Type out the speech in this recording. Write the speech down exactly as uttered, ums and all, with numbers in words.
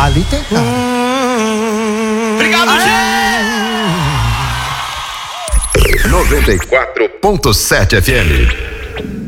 Ali tem cara. Obrigado, gente! noventa e quatro ponto sete F M.